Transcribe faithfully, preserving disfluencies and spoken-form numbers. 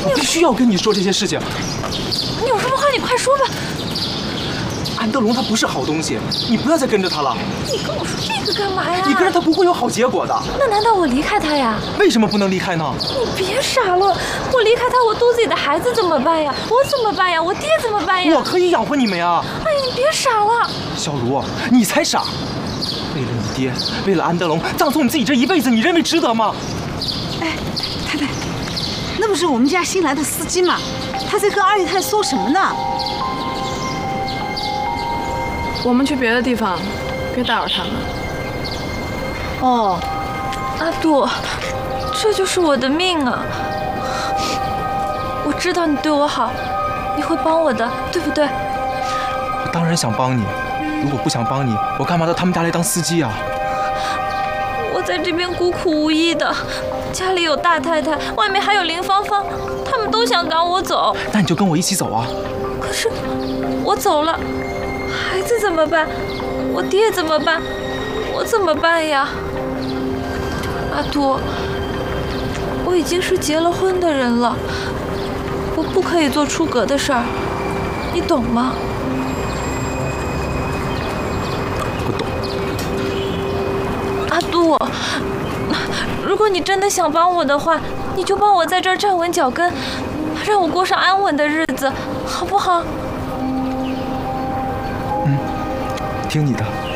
我必须要跟你说这些事情。 你有什么话你快说吧。 安德龙他不是好东西，你不要再跟着他了。 你跟我说这个干嘛呀？ 你跟着他不会有好结果的。 那难道我离开他呀？ 为什么不能离开呢？ 你别傻了，我离开他，我肚子里的孩子怎么办呀？我怎么办呀？我爹怎么办呀？ 我可以养活你们呀！ 哎呀，你别傻了。 小卢，你才傻！为了你爹，为了安德龙，葬送你自己这一辈子，你认为值得吗？ 哎，太太，那不是我们家新来的司机吗？他在跟二姨太说什么呢？ 我们去别的地方，别打扰他们。 哦， 阿杜，这就是我的命啊！我知道你对我好，你会帮我的，对不对？ 我当然想帮你，如果不想帮你，我干嘛到他们家来当司机啊？ 我在这边孤苦无依的，家里有大太太，外面还有林芳芳，他们都想赶我走。 那你就跟我一起走啊！ 可是我走了，孩子怎么办？我爹怎么办？我怎么办呀？阿杜，我已经是结了婚的人了，我不可以做出格的事儿，你懂吗？ 我懂。 阿杜，如果你真的想帮我的话，你就帮我在这儿站稳脚跟，让我过上安稳的日子，好不好？ 嗯，听你的。